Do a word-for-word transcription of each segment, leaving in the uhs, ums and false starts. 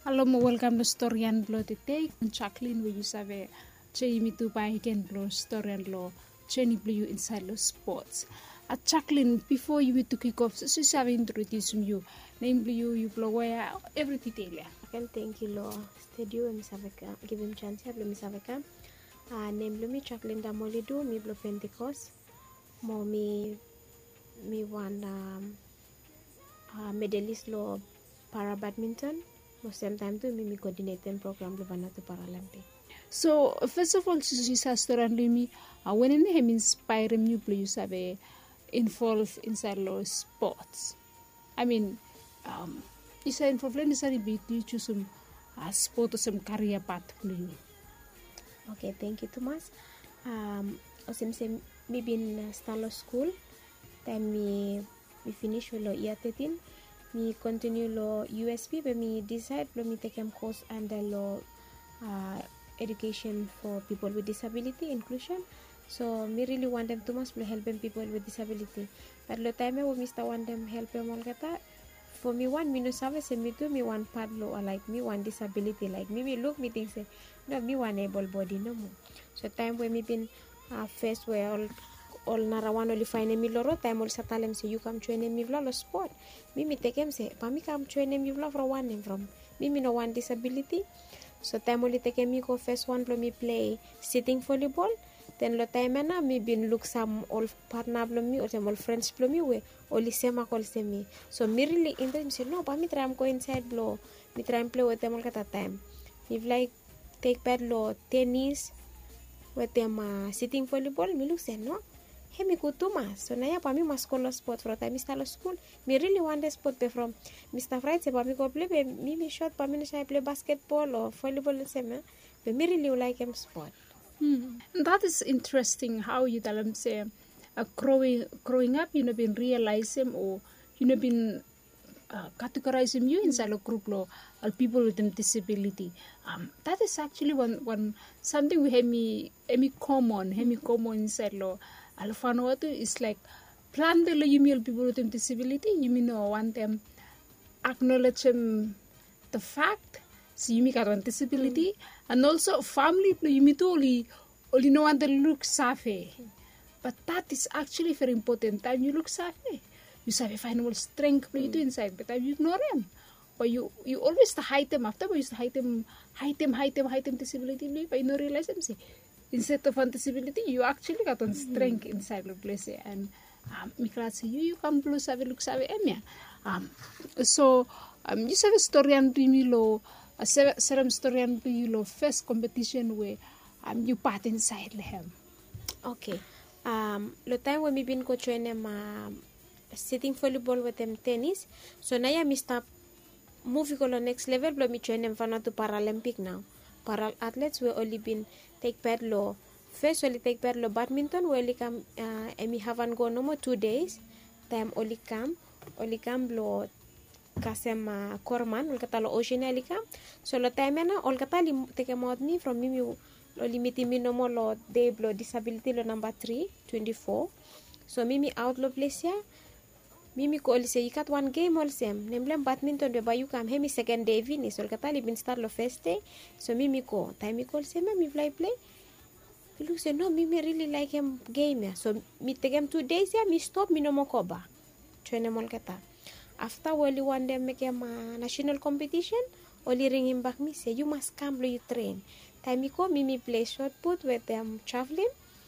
Hello, mo welcome to Story and Law today. Jacqueline, we use have a Jamie to buy again blow Story and Law, Jenny Blue inside law sports. At Jacqueline, before you to kick off, so you have introduced you, namely you, you blow where every detail. Again, thank you, Law. Studio, Miss Aveka, give him chance, have Miss Aveka. Uh, name me Jacqueline Damolido, me blow Pentecost, mo me me one um, uh, medalist law para badminton. Most same time too, me me coordinating program the Vanuatu Paralympic. So first of all, you say Story and me, uh, when in him inspire you, you have a involved inside law sports. I mean, um, you say involved in inside bit you choose some uh, sport or some career path for you. Okay, thank you, Thomas. Um, also, me been uh, start law school. Then me me finish with law year thirteen. Me continue law U S P, but me decide let me take a course under law uh, education for people with disability inclusion. So me really want them too much to help them people with disability. But the time I me start want them help them all kata. For me one me no service me too me one part law like me one disability like me me look me think say no me one able body no more. So time when me been uh, first where all all narawan only find me loro time all satalem say you come join me vla lo sport. Me me take him say pa me come join me vla for one name from me me no one disability. So time only take me go first one blow me play sitting volleyball. Then lo time na me been look some all partner blow me or some all friends blow me we only sema call se me. So me really interested say no pa me try am go inside blow. Me try and play with them all kata time. Me like take part lo tennis with them uh, sitting volleyball me look say no. Hey, me go to mas. So now, pa mi mas school sport for time. Mister school, me really want the sport be from Mister Friday. Say pa mi go play. Be me me short. Pa mi na play basketball or volleyball. Say me. Be me really like him sport. Hmm. That is interesting. How you tell them say, uh, growing growing up, you know, been realize him or you know been uh, categorize him you inside a group law or people with them disability. Um, that is actually one one something we have me me common, have me common inside law. Alfanawatu is like plan the you mean people with disability, you mean no want them acknowledge them the fact, so you make one disability, mm. and also family you mean only only no one that look safe. But that is actually very important. Time you look safe, you have find more strength mm. you do inside, but time you ignore them. Or you you always hide them after, but you hide them, hide them, hide them, hide them disability, but you don't realize them say. Instead of disability, you actually got on strength mm-hmm. inside the place, and um, say you you come blue save look save emia. Um, so um, you have a story and me lo a serum story and me lo first competition where um you part inside them. Okay. Um, the time when we been go train them uh, sitting volleyball with them tennis. So now I start moving on the next level. But me train them for not to Paralympic now. Para athletes we only been take part law. First only take part law badminton we only come uh, and we haven't gone no more two days. Time only come only come law kasem uh, korman ol kata lo ocean only come. So lo time na ol kata li take out me from me lo limiti me no more lo day blow disability lo number three twenty-four. So me me out lo place ya. Mimi ko oli say ikat one game all same. Nemblem badminton de bayu kam hemi second day finish. Sol kata li bin start lo first day. So mimi ko time mi call same mi fly play. He look say no mimi really like him game ya. So mi take him two days ya mi stop mi no mo koba. Train mol kata. After only one day make him a national competition. Only ring him back me say you must come lo you train. Time mi ko mimi play shot put with them traveling.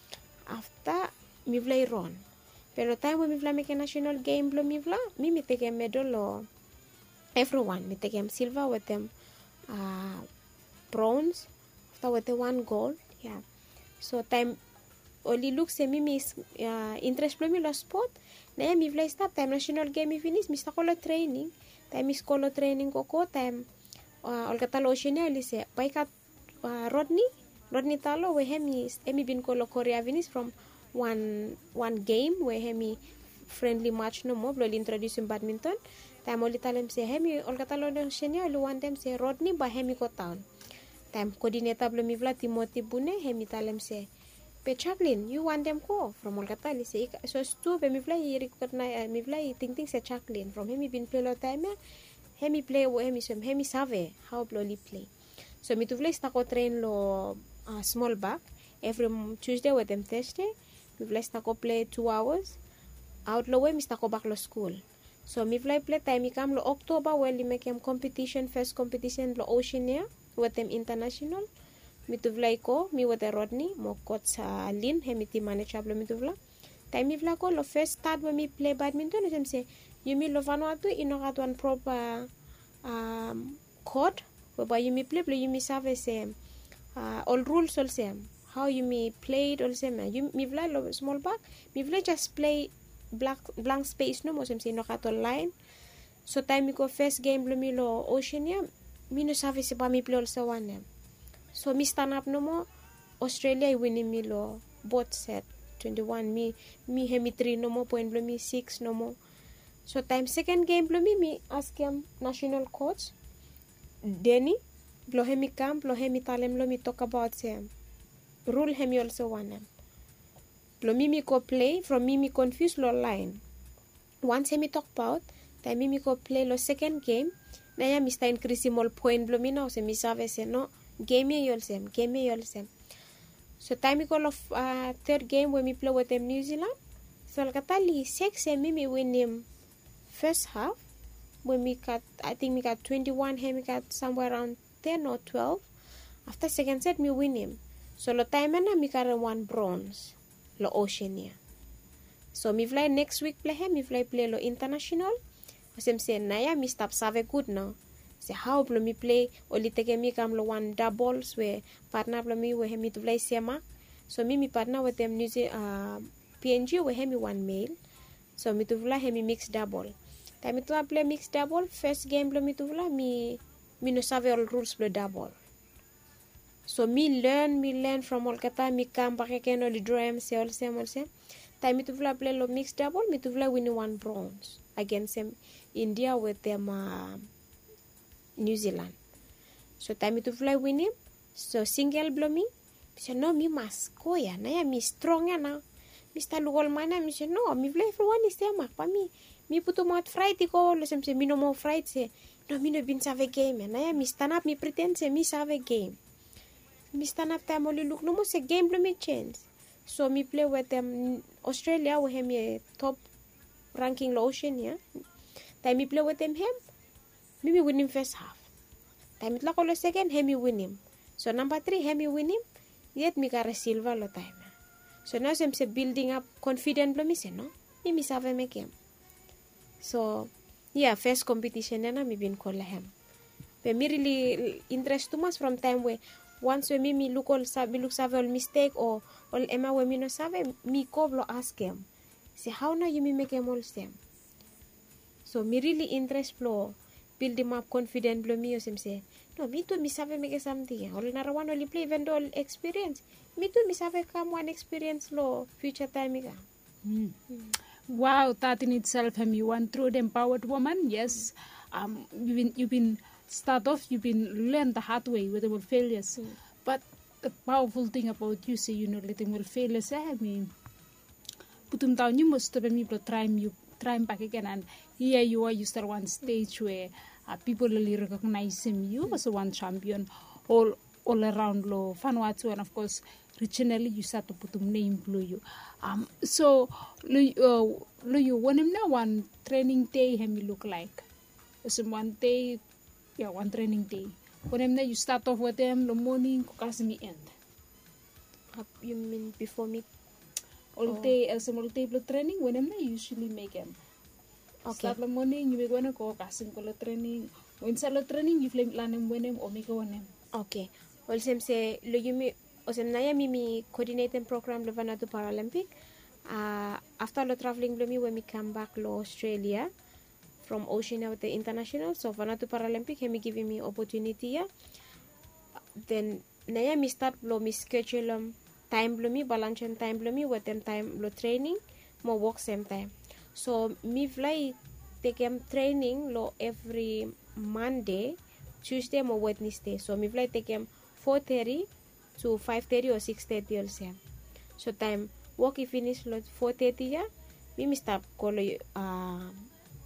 After mi play run. Pero time when mi vla make a national game blow mi vla, mi mi take a medal or everyone. Mi take him silver with them uh, bronze. After with the one gold. Yeah. So time only looks say mi mi uh, interest blow mi lo sport. Na mi vla start time national game mi finish mi start kolo training. Time mi skolo training koko time uh, ol kata lo ocean oli se paikat uh, Rodney Rodney talo we hemi emi bin kolo Korea finish from one one game where hemi friendly match no more blol introduce in badminton time oli talem se hemi ol katalo no shenia lu one time se Rodney ba hemi ko town time coordinator blo mi vla Timothy Bune hemi talem se pe Jacqueline you want them ko from ol katali se so stu pe mi vla i recognize mi vla i think think se Jacqueline from hemi bin play lo time hemi play wo hemi swim hemi save how bloli play. So mi tu vle sta ko train lo uh, small back every Tuesday with them Thursday. Mi vle sta ko play two hours. Out lo we mi sta ko back lo school. So mi vle play time mi kam lo October well li make competition first competition lo Oceania with them international. Mi tu vle ko mi with the Rodney mo coach uh, Lin hemi team manager lo mi tu vla. Time mi vla ko lo first start when mi play badminton sem se yumi lo Vanuatu inogat one proper um, court whereby you may play play you may serve same uh, all rules all same how you may play it all same you me vla lo small back me vla just play black blank space no mo sem se inogat online so time mi ko first game lo mi lo Oceania mi no serve se ba mi play also one so mi stand up no mo Australia I win mi lo both set twenty-one mi mi hemi three no mo point lo mi six no mo. So time second game blo mi mi ask him national coach Denny blo hemi camp blo hemi talem lo mi talk about him rule hemi also one him blo mi mi ko play from mi mi confuse lo line once hemi talk about time mi mi ko play lo second game na ya mi sta increase more point blo mi na se mi save se no game ye yol sem game ye yol sem so time mi ko lo uh, third game when mi play with them New Zealand so katali six mi mi win him first half when we got I think we got twenty-one him we got somewhere around ten or twelve after second set me win him so lo time na mi got one bronze lo Oceania so mi fly next week play him mi fly play lo international sem se na ya mi stop save good now se how blo mi play oli tege mi kam lo one doubles we partner blo mi we hemi to play sema so mi mi partner with them New Zealand uh, P N G we hemi one male so mi to fly hemi mixed double. Time itu play mixed double first game blo mi tu vla mi mi no save all rules blo double so mi learn mi learn from all kata mi kam pa ke no li drum se all se all se time itu vla play lo mixed double mi tu vla win one bronze against them India with them uh, New Zealand so time itu vla win him so single blo mi so no mi mas ko ya na ya mi strong ya na mi sta lugol mana mi so no mi vla everyone is there mak pa mi mi puto mat fright ko lo sem se mi no mo fright se no mi no bin save game na ya mi stand up mi pretend se mi save game mi stand up time only look no mo se game lo mi change so mi play with them Australia we hem ye top ranking lo Oceania time mi play with them him mi mi win him first half time it la ko lo second him mi win him so number three him mi win him yet mi kare silver lo time so now sem se building up confident lo mi se no mi mi save me game. So, yeah, first competition na mi bin ko lahem. But me really interest too much from time where once we me me look all sabi look save all mistake or all Emma we me no save me ko blo ask him. Say how na you me make him all same. So me really interest blo build him up confident blo me osem say no me too me save make something. All na rawan only play even all experience. Me too me save come one experience lo future time ga. Mm. Mm. Wow, that in itself, um, you one true empowered woman. Yes, um, you've been you've been start off, you've been learn the hard way with the failures. Mm. But the powerful thing about you, say you know, letting will failures. I mean, put them down. You must have me to try you try back again, and here you are. You start one stage where uh, people really recognize him. You as one champion all all around lo Vanuatu, and of course. Originally, you start to put them name blue you. Um, so, lo uh, lo you when him now one training day him look like. So one day, yeah, one training day. When him now you start off with them the morning, because me end. Uh, you mean before me? All day as a all day training. When him now usually make him. Okay. Start the morning, you make one go casting color training. When start the training, you flame land him when him or make one him. Okay. Well, some say lo you me. Osem na ya mimi coordinating program lo Vanuatu Paralympic. Uh, after lo traveling lo mi when me come back lo Australia from Oceania with the international. So Vanuatu Paralympic he me giving me opportunity ya. Then na ya mi start lo mi schedule um, time lo mi balance time lo mi with them time lo training mo work same time. So mi fly take em training lo every Monday, Tuesday mo Wednesday. So mi fly take em four thirty to five thirty or six thirty also. So time work if finish lo four thirty ya, mi mi stop ko lo uh,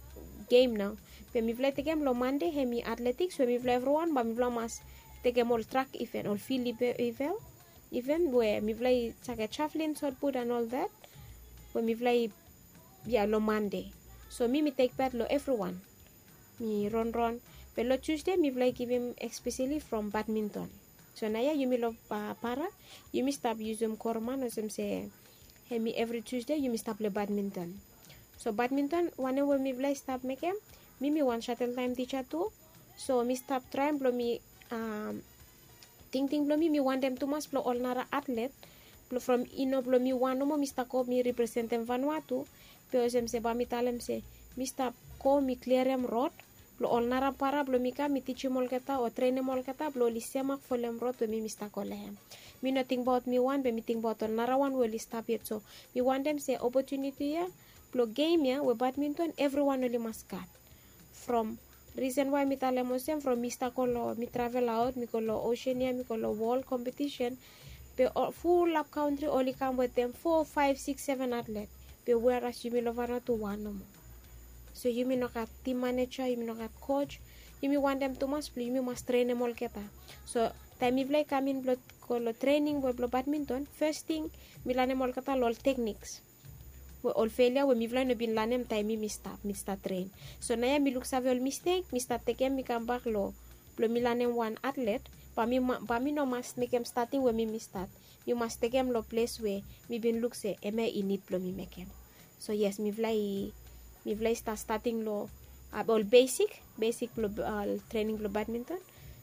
game now. But mi vlei tegem lo Monday hemi athletics, so mi vlei everyone, but mi vlei mas tegem all track event, all field event, event where mi vlei take javelin, shot put and all that. Where mi vlei yeah lo Monday. So me mi take part lo everyone. Mi run run. But lo Tuesday mi vlei give him especially from badminton. So naya you mi lo uh, para, you mi stop use them korma no sem say hemi every Tuesday you mi stop le badminton. So badminton one when mi vlei stop make him, me mi one shuttle time teacher too. So mi stop trying blow me um ting ting blow me mi want them too much blow all nara athlete. Blow from ino blow me one no mo mi stop ko mi represent them Vanuatu. Pero sem se ba mi talem se mi stop ko mi clear em road. Lo all nara para blo mika mi teach mol kata o train mol kata blo lisemak folem rot we mi mista kolehem. Mi no think about me one be mi think about all nara one we lista yet. So mi want them say opportunity ya blo game ya we badminton everyone only must cut. From reason why mi talem osem from mista kolo mi travel out mi kolo Oceania mi kolo world competition be full up country only come with them four five six seven athlete be whereas you mi lovana to one no more. So you may not have team manager, you may not have coach, you may want them to must play, you may must train them all keta. So time if like come in blood colo training with blood badminton, first thing me learn them all keta all techniques. We all failure we me learn no bin learn them time me start, me start train. So now me look save all mistake, me start take them me come back lo, lo me learn them one athlete, but me but me no must make them starting where me me start. You must take them lo place where me bin look say, am I in it lo me make them. So yes, me vlei mi vlei start starting lo uh, all basic basic lo uh, training lo badminton.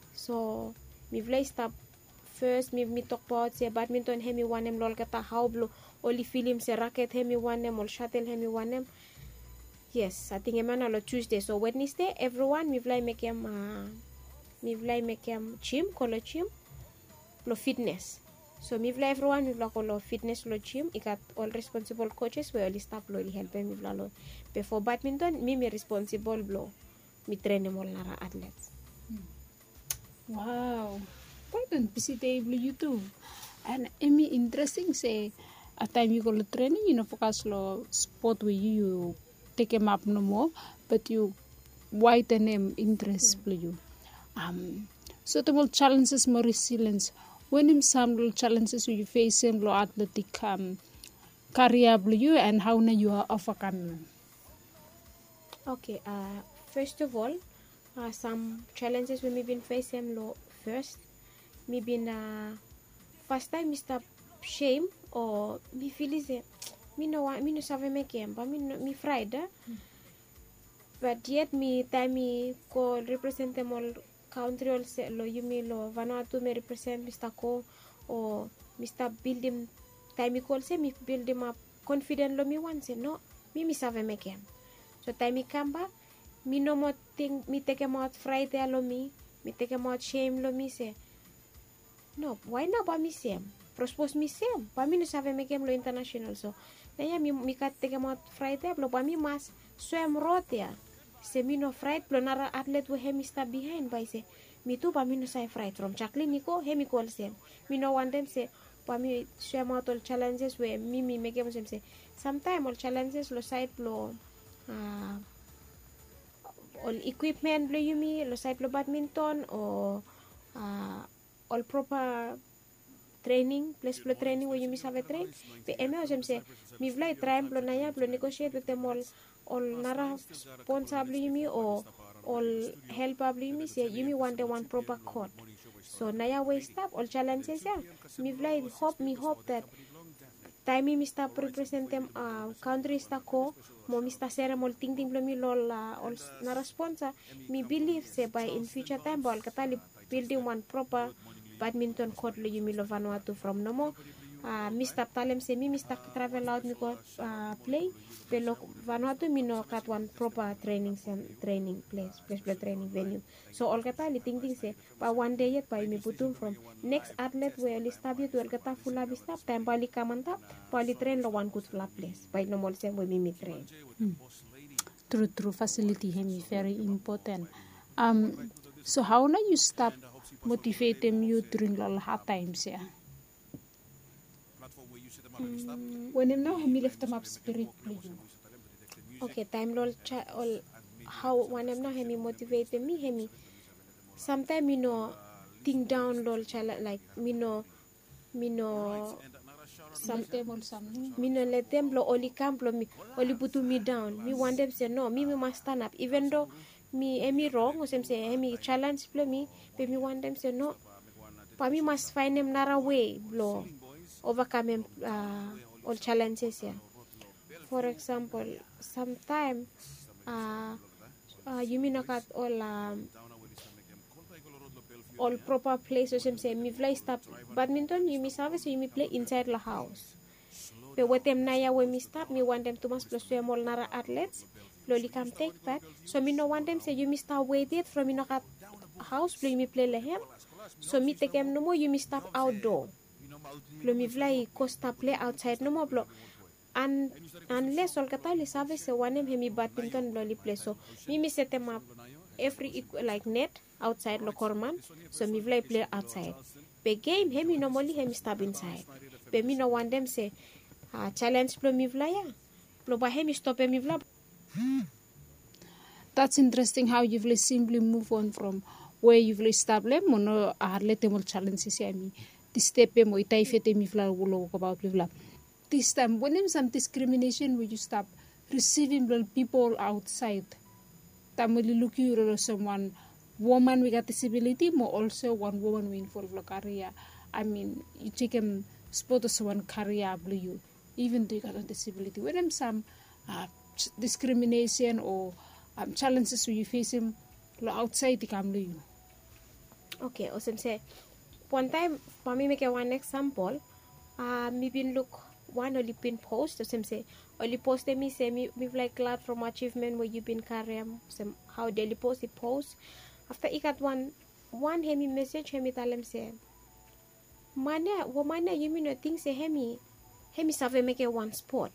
So mi vlei start first mi mi talk about say badminton hemi wanem lol kata how blo only film se racket hemi wanem all shuttle hemi wanem. Yes, I think emana lo Tuesday. So Wednesday everyone mi vlei make em uh, mi vlei make em gym kolo gym lo fitness. So mi vla everyone mi vla kolo fitness lo gym ikat all responsible coaches we only staff lo help mi vla lo before badminton mi mi responsible blo mi train mo nara athletes. Wow, quite a busy day blo you too. And emi interesting say at time you go to training you know focus lo sport where you, you take them up no more but you widen them interest blo you. Um, so the more challenges more resilience. When in some little challenges you face in lo athletic um, career you and how na you are overcome. Okay, uh, first of all, uh, some challenges we may been facing lo first, me been uh, first time me stop shame or me feel is me no want me no save make em, but me no, me fried, eh? mm. But yet me time me ko represent them all. Country also lo yumi lo Vanuatu me represent Mister Ko or Mister Build him time me call say me build him up confident lo me want say no me me save make him. So time me come back me no more think me take him out Friday lo me me take him out shame lo me say no why not ba me same propose me same ba me no save make him lo international so naya me me kat take him out Friday lo ba me mas swim road ya. Se mi no fright plo nara athlete we hemi sta behind by say mi tu pa mi no say fright from Jacqueline niko hemi call sem mi no want them say pa mi swim out all challenges we mi mi make them say sometime all challenges lo side plo uh, all equipment lo yumi lo side plo badminton or uh, all proper training place plo training we yumi save train pe eme osem say mi vlai try plo naya plo negotiate with them all all nara sponsor yumi or all help yumi say yumi want the one proper court. So naya we stop all challenges yeah. Me vlai hope me hope that time me stop represent them uh, country sta ko mo mi sta sere mol ting ting mi lol uh, all nara sponsor me believe say by in future time ball katali building one proper badminton court lo yumi lo Vanuatu from no more uh, Mister Talem say me Mister travel out me go uh, play pero Vanuatu me no kat one proper training training place place play training venue so all kata li ting ting say pa one day yet pa me putum from next athlete we li stab yet all kata full abi stab time bali kamanta bali train lo one good flat place by no more say we me train. hmm. True true facility him is very important. Um so how na you stop motivate them you during all hard times yeah. Mm, when him now he lift them up spirit please. Okay, time lol cha all how one am now hemi motivate me hemi sometimes me no think down lol chala like me no me no Some them or something. me no let them blow only come blow me only put me down me want them say no me me must stand up even though me emi wrong or some say emi challenge blow me but me want them say no but me must find them another way blow overcome them uh, all challenges here. For example sometime uh, uh you mean not all um, all proper places some say me play stop badminton you me service you me play inside the house but what them naya when me stop me want them to must plus swim all nara athletes loli come take part so me no want them say you me start waited from me no at house play me play lehem so me take them no more you me stop outdoor lo me play costa play outside no more blow and unless all katali service say one them me badminton loli play so me me set them up every like net outside lo korman so me play play outside be game hemi normally hemi stop inside be me no want them say uh, challenge plo me play ya plo ba hemi stop me vla. That's interesting how you've simply move on from where you've established mono a let them challenges ya me this step mo itai fete me vla lo about vla this time when there's some discrimination where you stop receiving people outside tamuli look you or someone woman with a disability more also one woman win for the career. I mean you take him spot as one career you even though you got a disability when them some uh, discrimination or um, challenges you face him outside the family you. Okay, awesome say one time for me make a one example uh me been look one only pin post or some say only post me say me me like glad from achievement where you been career some how daily post the post after I got one one hemi message hemi talem say mana wo mana you mean no thing say hemi hemi save make a one sport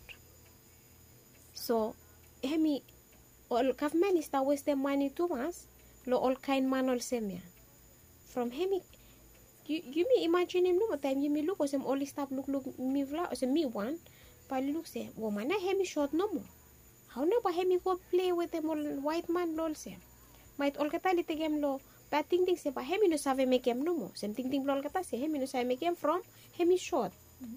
so hemi all government is that waste money too much lo all kind man all same from hemi you you me imagine him no time you me look or some only stop look look me vla or some me one but look say wo mana hemi short no more how no ba hemi go play with them all white man lol say might all kata li tegem lo but ting ting se ba hemi no save make em no mo sem ting ting lol kata se hemi no save make em from hemi short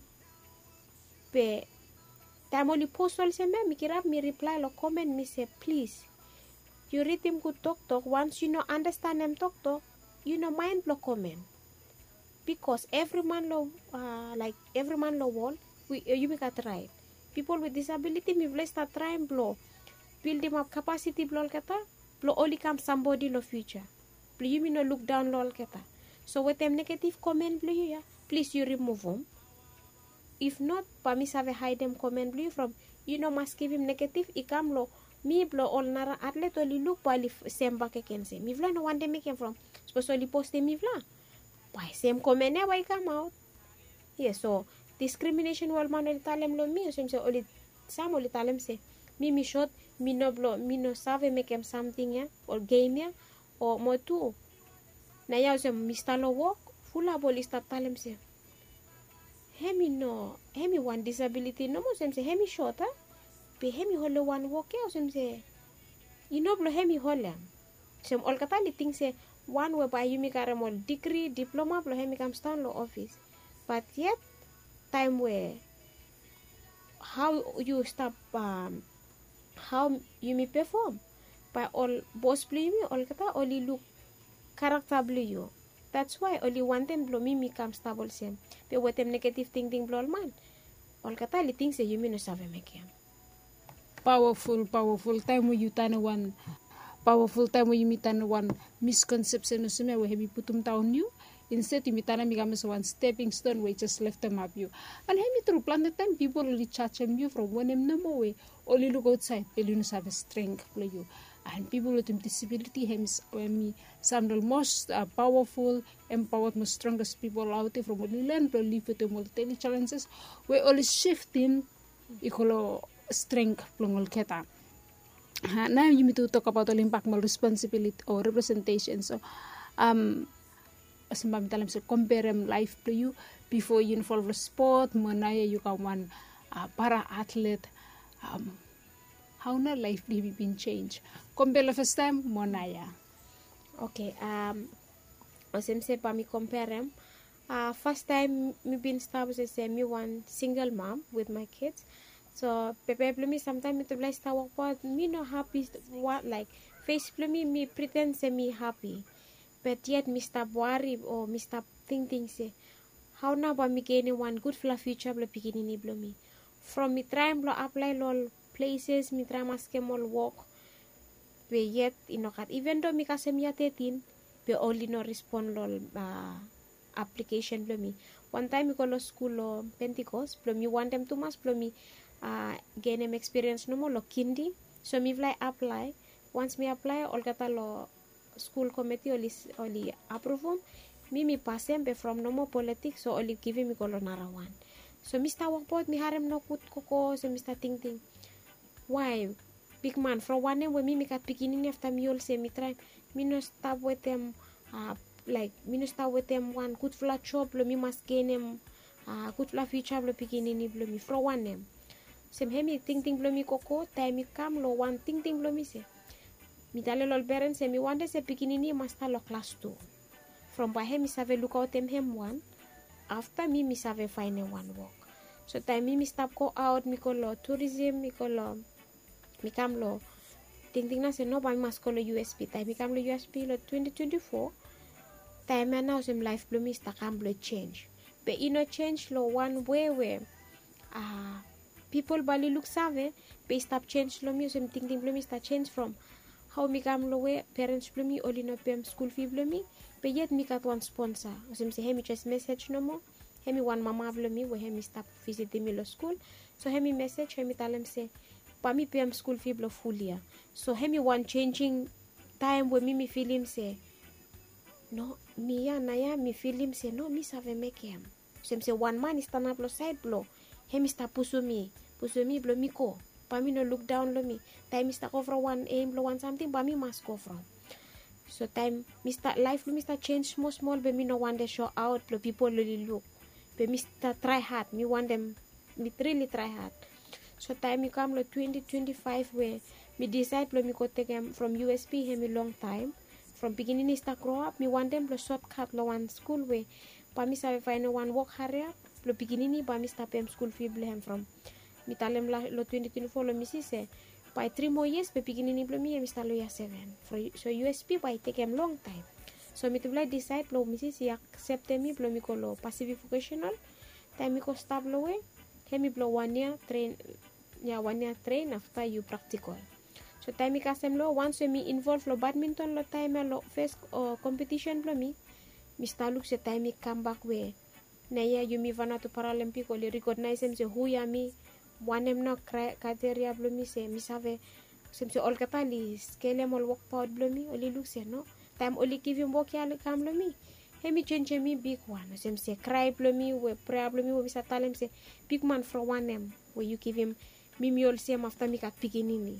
pe tamoli post all se me mi kirap mi reply lo comment mi say please you read him good talk talk once you know understand them talk talk you know mind blow comment because every man lo uh, like every man lo wall we uh, you make a try people with disability mi bless start try and blow build them up capacity blow kata blow only come somebody lo future please you me no look down lol kata so with them negative comment blow ya please you remove them if not pa mi save hide them comment blow from you know must give him negative ikam lo mi blow all nara athlete only look pali semba ke kense mi vla no one them make him from especially post mi vla why same comment why come out yes so discrimination wal man oli talem lo mi so se oli sam oli talem se mi mi shot mi no blo mi no save make him something ya or game ya or mo tu na ya se mi stalo walk fula boli stop talem se hemi no hemi one disability no mo se hemi short ha be hemi holo one walk ya so se you know blo hemi hola sem ol kata li ting se one whereby you make a more degree diploma blo hemi kam stand lo office but yet time where how you stop um, how you may perform by all boss play me all kata only look character blue you that's why only one them blow me me come stable same but what them negative thinking blow man all kata li things say you mean no save make him powerful powerful time when you turn one powerful time when you meet one misconception no some we have putum down you instead you meet an amigames one stepping stone we just left them up you and hemi through planet time people only charge them you from when them no more way only look outside they don't have a strength play you and people with disability hems me some the most uh, powerful empowered most strongest people out there from only learn to live with the multi challenges we always shifting equal strength plongol keta. Uh, now you need to talk about the impact more responsibility or representation so um sembam dalam so compare life to you before you involve sport manaya you can one uh, para athlete um, how na life di been change. Compare first time mo Naya. Okay, um, osem se pa mi compare uh, first time me been start say me one single mom with my kids. So pepe me sometimes me to bless work but me no happy what like face me me pretend say me happy. But yet me stop worry or me stop thinking say how now ba me gain one good for future blo pikini blo me. From me try blo apply lol places me try maske mol work. But yet inokat even though me kasi me thirteen be only no respond lol uh, application blo me. One time me ko lo school lo Pentecost blo me want them to mas blo me uh, gain them experience no mo lo kindi. So me fly apply. Once me apply all kata lo school committee only only approve me me pass them from no more politics so only give me ko lo narawan. So me start work pot me harem no kut koko so me start think think why big man from one name when me me kat beginning after me all say me try me no stop with them uh, like me no start with them one good flat job lo me must gain them uh, good flat future lo beginning lo me from one name sem he me think think lo me koko time me come lo one think think lo me say me tell lo parents say me one day say beginning must lo class two from by he me save look out them him one after me me save find one work so time me me stop go out me ko lo tourism me ko lo mi kam lo ting ting na se no ba mas ko lo U S P time mi kam lo U S P lo twenty twenty-four time na sem life blo mi sta kam lo change be ino change lo one way where ah uh, people bali look save be stop change lo mi sem ting ting blo mi sta change from how mi kam lo we parents blo mi oli no pem school fee blo mi be yet mi kat one sponsor sem se he mi just message no mo he mi one mama blo mi we he mi stop visit mi lo school so he mi message he mi talem se pa mi pay school fee blo full year so hemi one changing time when me me feel him say no mi ya na ya mi feel him say no mi save make him so say one man is stand up lo side blo hemi sta pusu mi pusu mi blo mi ko pa mi no look down lo mi time sta go from one aim blo one something pa mi must go from so time mi start life mi start change small small be mi no want to show out blo people really look be mi start try hard mi want them mi really try hard. So time me come lo twenty twenty-five where me decide lo me go take them from U S P he me long time from beginning is to grow up me want them lo shortcut lo one school where pa mi save find one work hurry up lo beginning ni pa mi stop them school fee blem from me talem la lo twenty twenty-four lo mi si say by three more years be beginning ni blo mi mi start lo year seven for so U S P by take them long time so me to decide lo mi si si accept me blo mi ko lo passive vocational time me ko stop lo we he mi blo one year train yeah one year train after you practical so time mi kasem lo once me involve lo badminton lo time lo first uh, competition lo mi mi staluk se time mi come back we na ya you mi vana to paralympic or recognize em se who ya mi one em no criteria blo mi se mi save sem se all katali scale mol work power blo mi oli look se no time oli give you work ya kam lo mi he mi change mi big one sem se cry blo mi we pray blo mi we sa talem se big man from one em where you give him mi miol same after mi kat beginning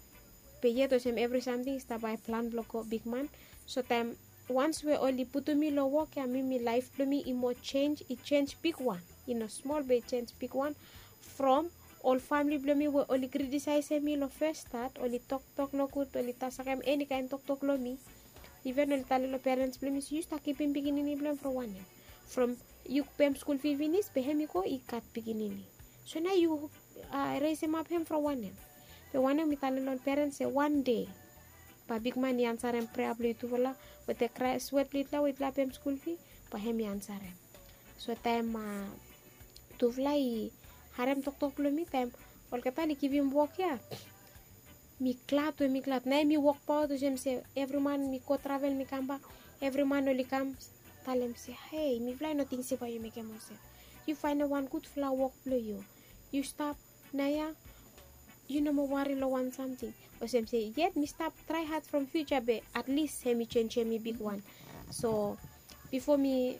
pe yeto sem every something sta by plan bloko big man so time once we only put me lo work ya mi mi life lo mi imo change it change big one in a small bit change big one from all family blo mi we only criticize me lo first start only talk talk no good only tasakam any kind talk talk lo mi even only tell lo parents blo mi you start keeping beginning blo from one from you pay school fee finish pe hemi ko i kat beginning so now you uh, raise him up him from one name. The one name Italian parents say one day. Pa big man answer him probably to vola with the cry sweat litla with la him school fee. Pa him answer him. So time uh, to fly harem tok tok lo mi time. All kata li give him walk ya. Mi clat we mi clat. Na mi walk pa to jem say every man mi ko travel mi come back. Every man only comes. Tell him say hey mi fly nothing say pa you make him say. You find a one good fly walk blow you. You stop Naya, you know more worry lo want something. Or some say, yet me stop try hard from future be at least he me change me big one. So before me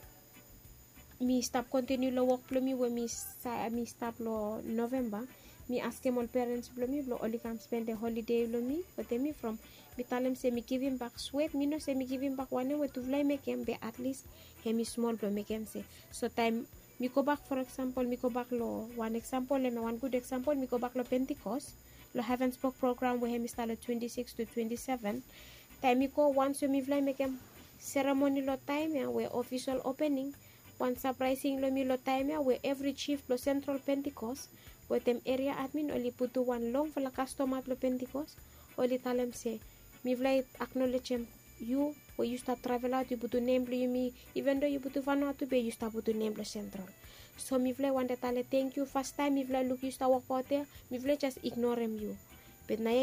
me stop continue lo work lo me when me sa me stop lo November, me ask him all parents lo me lo only come spend the holiday lo me, but me from me tell him say me give him back sweat, me no say me give him back one way to fly make him be at least he me small lo make him say. So time me go back for example me go back lo one example and one good example me go back lo Pentecost lo Heaven Spoke program we hemi start twenty-six to twenty-seven. Time ko once we mi vlai mekem ceremony lo time ya we official opening. One surprising lo mi lo time ya we every chief lo Central Pentecost. We tem area admin oli putu one long for la customer lo Pentecost. Oli talem se mi vlai acknowledge you when you start travel out you butuh name lo you mi even though you butuh Vanuatu be you start butuh name lo Central. So mi vlai one tale thank you first time mi vlai look you start walk out there mi vlai just ignore him you. But na